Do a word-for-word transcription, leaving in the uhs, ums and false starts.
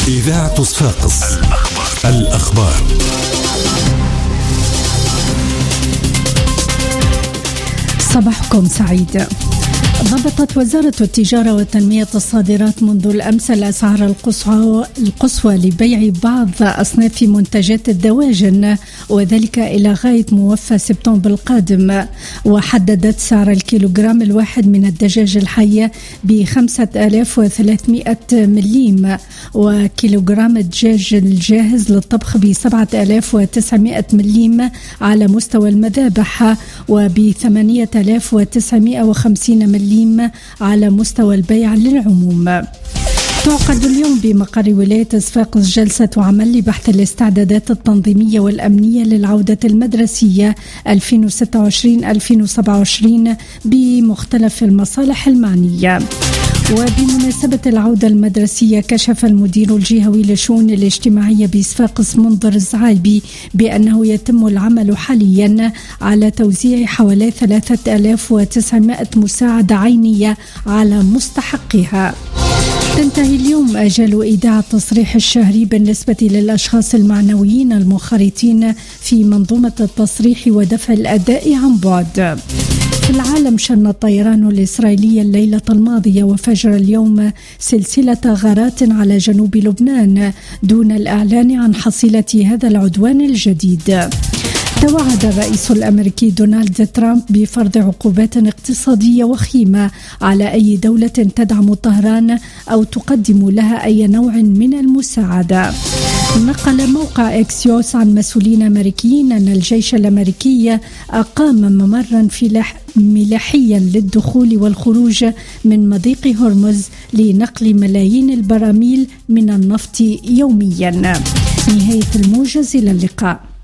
إذاعة صفاقس. الأخبار. الأخبار. صباحكم سعيد. ضبطت وزارة التجارة وتنمية الصادرات منذ الأمس الأسعار القصوى القصوى لبيع بعض أصناف منتجات الدواجن، وذلك إلى غاية موفى سبتمبر القادم. وحددت سعر الكيلوغرام الواحد من الدجاج الحية بخمسة آلاف وثلاثمائة مليم، وكيلوغرام الدجاج الجاهز للطبخ بسبعة آلاف وتسعمائة مليم على مستوى المذابح، وبثمانية آلاف وتسعمائة وخمسين مليم على مستوى البيع للعموم. تعقد اليوم بمقر ولاية صفاقس جلسة عمل لبحث الاستعدادات التنظيمية والأمنية للعودة المدرسية ألفين وستة وعشرين ألفين وسبعة وعشرين بمختلف المصالح المعنية. وبمناسبة العودة المدرسية، كشف المدير الجهوي للشؤون الاجتماعية بصفاقس منذر الزعايبي بأنه يتم العمل حاليا على توزيع حوالي ثلاثة آلاف وتسعمائة مساعدة عينية على مستحقها. تنتهي اليوم آجال إيداع التصريح الشهري بالنسبة للأشخاص المعنويين المنخرطين في منظومة التصريح ودفع الأداء عن بعد. في العالم، شن الطيران الإسرائيلي الليلة الماضية وفجر اليوم سلسلة غارات على جنوب لبنان دون الإعلان عن حصيلة هذا العدوان الجديد. توعد الرئيس الأمريكي دونالد ترامب بفرض عقوبات اقتصادية وخيمة على أي دولة تدعم طهران أو تقدم لها أي نوع من المساعدة. نقل موقع إكسيوس عن مسؤولين أمريكيين أن الجيش الأمريكي أقام ممرا فلاح ملاحيا للدخول والخروج من مضيق هرمز لنقل ملايين البراميل من النفط يوميا. نهاية الموجز، إلى اللقاء.